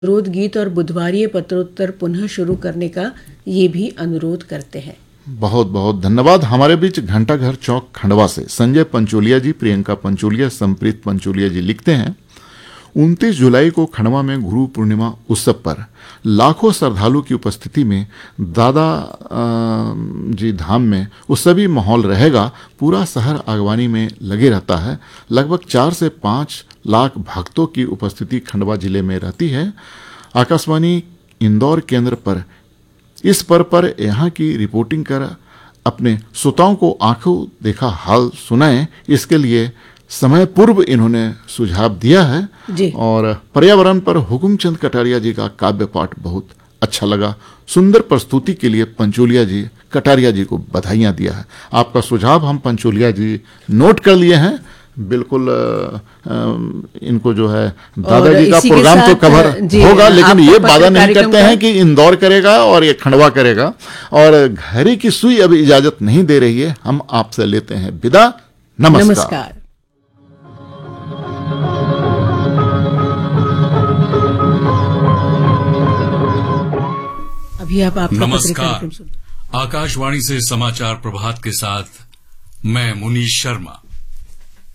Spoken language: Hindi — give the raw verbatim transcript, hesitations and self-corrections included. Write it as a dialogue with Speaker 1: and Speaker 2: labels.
Speaker 1: अनुरोध गीत और बुधवारीय पत्रोत्तर पुनः शुरू करने का ये भी अनुरोध करते हैं।
Speaker 2: बहुत बहुत धन्यवाद। हमारे बीच घंटाघर चौक खंडवा से संजय पंचोलिया जी, प्रियंका पंचोलिया, संप्रीत पंचोलिया जी लिखते हैं, उनतीस जुलाई को खंडवा में गुरु पूर्णिमा उत्सव पर लाखों श्रद्धालु की उपस्थिति में दादा जी धाम में उत्सवी माहौल रहेगा। पूरा शहर आगवानी में लगे रहता है। लगभग चार से पाँच लाख भक्तों की उपस्थिति खंडवा जिले में रहती है। आकाशवाणी इंदौर केंद्र पर इस पर्व पर यहाँ की रिपोर्टिंग कर अपने श्रोताओं को आंखों देखा हाल सुनाएं, इसके लिए समय पूर्व इन्होंने सुझाव दिया है
Speaker 1: जी।
Speaker 2: और पर्यावरण पर हुकुमचंद कटारिया जी का काव्य पाठ बहुत अच्छा लगा। सुंदर प्रस्तुति के लिए पंचोलिया जी कटारिया जी को बधाइयां दिया है। आपका सुझाव हम पंचोलिया जी नोट कर लिए हैं। बिल्कुल आ, आ, इनको जो है दादाजी का प्रोग्राम तो कवर होगा, लेकिन ये वादा नहीं करते हैं कि इंदौर करेगा और ये खंडवा करेगा। और घड़ी की सुई अभी इजाजत नहीं दे रही है। हम आपसे लेते हैं विदा। नमस्कार, नमस्कार।
Speaker 1: अभी आप
Speaker 3: नमस्कार। आकाशवाणी से समाचार प्रभात के साथ मैं मुनीश शर्मा।